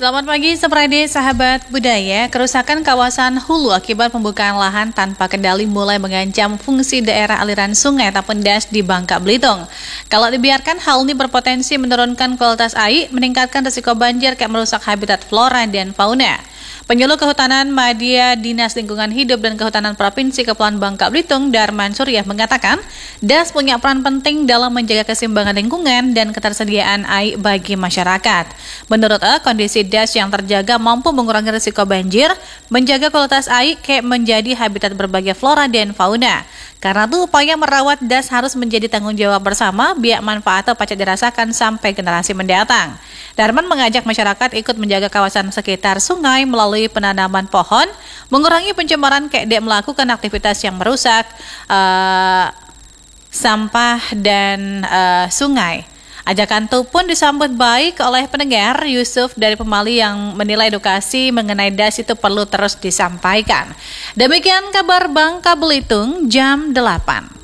Selamat pagi, Seprade sahabat budaya. Kerusakan kawasan hulu akibat pembukaan lahan tanpa kendali mulai mengancam fungsi daerah aliran sungai ataupun das di Bangka Belitung. Kalau dibiarkan, hal ini berpotensi menurunkan kualitas air, meningkatkan risiko banjir kayak merusak habitat flora dan fauna. Penyuluh Kehutanan Madya Dinas Lingkungan Hidup dan Kehutanan Provinsi Kepulauan Bangka Belitung, Darman Suryah mengatakan, das punya peran penting dalam menjaga keseimbangan lingkungan dan ketersediaan air bagi masyarakat. Menurut kondisi das yang terjaga mampu mengurangi risiko banjir, menjaga kualitas air kayak menjadi habitat berbagai flora dan fauna. Karena itu upaya merawat das harus menjadi tanggung jawab bersama biar manfaatnya patut dirasakan sampai generasi mendatang. Darman mengajak masyarakat ikut menjaga kawasan sekitar sungai melalui penanaman pohon, mengurangi pencemaran kayak melakukan aktivitas yang merusak sampah dan sungai. Ajakan itu pun disambut baik oleh pendengar. Yusuf dari Pemali yang menilai edukasi mengenai das itu perlu terus disampaikan. Demikian kabar Bangka Belitung jam 8.